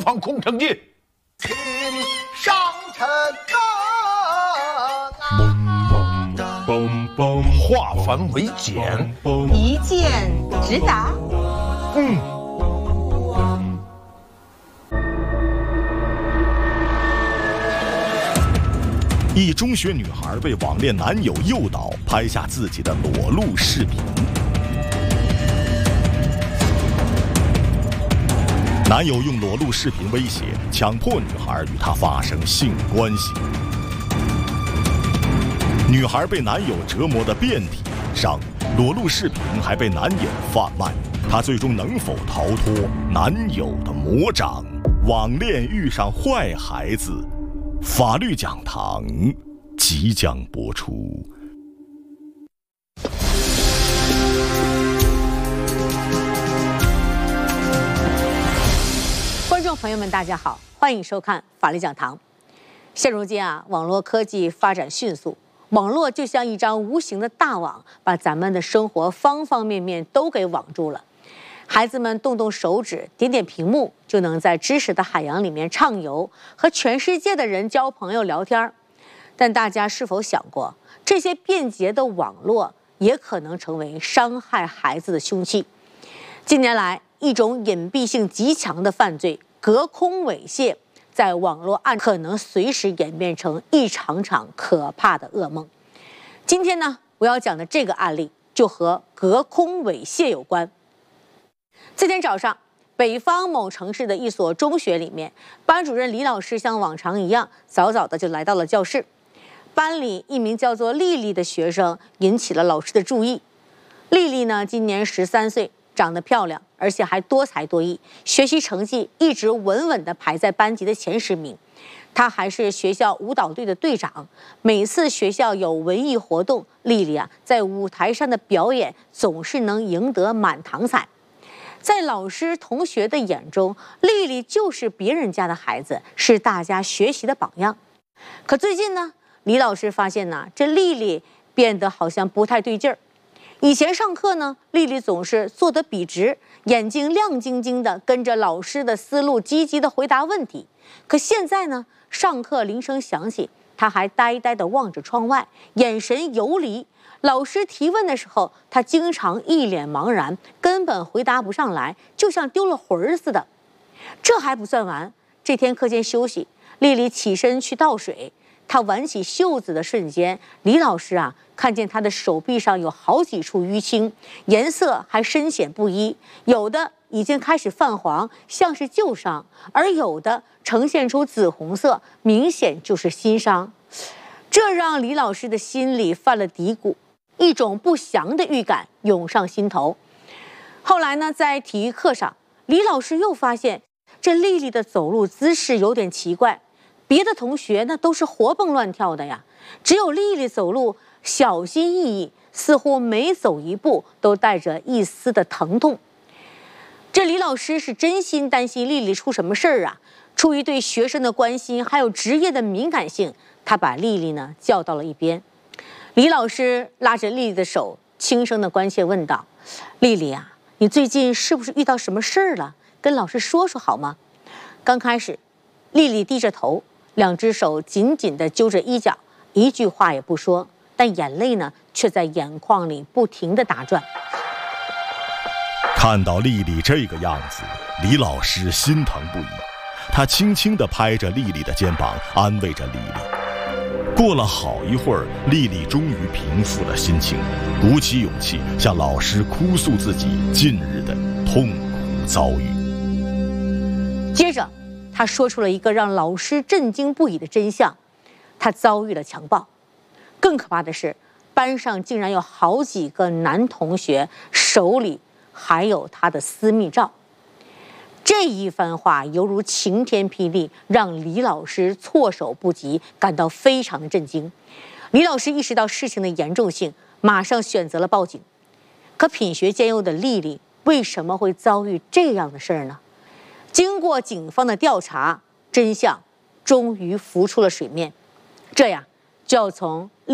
方空城计。 请上城化繁为简， 一箭直达。 一中学女孩被网恋男友诱导，拍下自己的裸露视频。男友用裸露视频威胁，强迫女孩与他发生性关系。女孩被男友折磨得遍体伤，裸露视频还被男友贩卖，她最终能否逃脱男友的魔掌？网恋遇上坏孩子，法律讲堂即将播出。 观众朋友们，大家好，欢迎收看法律讲堂。现如今网络科技发展迅速，网络就像一张无形的大网，把咱们的生活方方面面都给网住了。孩子们动动手指，点点屏幕，就能在知识的海洋里面畅游，和全世界的人交朋友聊天。但大家是否想过，这些便捷的网络也可能成为伤害孩子的凶器？近年来，一种隐蔽性极强的犯罪——隔空猥亵，在网络案可能随时演变成一场场可怕的噩梦。今天呢，我要讲的这个案例就和隔空猥亵有关。这天早上，北方某城市的一所中学里面，班主任李老师像往常一样，早早的就来到了教室。班里一名叫做丽丽的学生引起了老师的注意。丽丽呢，今年13岁，长得漂亮，而且还多才多艺，学习成绩一直稳稳地排在班级的前10名。她还是学校舞蹈队的队长，每次学校有文艺活动，丽丽在舞台上的表演总是能赢得满堂彩。在老师同学的眼中，丽丽就是别人家的孩子，是大家学习的榜样。可最近呢，李老师发现这丽丽变得好像不太对劲儿。以前上课呢，丽丽总是坐得笔直，眼睛亮晶晶的，跟着老师的思路积极的回答问题。可现在呢，上课铃声响起，她还呆呆的望着窗外，眼神游离。老师提问的时候，她经常一脸茫然，根本回答不上来，就像丢了魂儿似的。这还不算完，这天课间休息，丽丽起身去倒水，她挽起袖子的瞬间，李老师看见她的手臂上有好几处淤青，颜色还深浅不一，有的已经开始泛黄，像是旧伤，而有的呈现出紫红色，明显就是新伤。这让李老师的心里犯了嘀咕，一种不祥的预感涌上心头。后来呢，在体育课上，李老师又发现这丽丽的走路姿势有点奇怪，别的同学那都是活蹦乱跳的呀，只有丽丽走路小心翼翼，似乎每走一步都带着一丝的疼痛。这李老师是真心担心丽丽出什么事儿出于对学生的关心，还有职业的敏感性，他把丽丽呢叫到了一边。李老师拉着丽丽的手，轻声的关切问道：“丽丽你最近是不是遇到什么事儿了？跟老师说说好吗？”刚开始，丽丽低着头，两只手紧紧地揪着衣角，一句话也不说，但眼泪呢却在眼眶里不停地打转。 看到丽丽这个样子，李老师心疼不已，他轻轻地拍着丽丽的肩膀，安慰着丽丽。过了好一会儿，丽丽终于平复了心情，鼓起勇气向老师哭诉自己近日的痛苦遭遇。 接着她说出了一个让老师震惊不已的真相：她遭遇了强暴。更可怕的是，班上竟然有好几个男同学手里还有她的私密照。这一番话犹如晴天霹雳，让李老师措手不及，感到非常的震惊。李老师意识到事情的严重性，马上选择了报警。可品学兼优的丽丽为什么会遭遇这样的事儿呢？经过警方的调查，真相终于浮出了水面。这就要从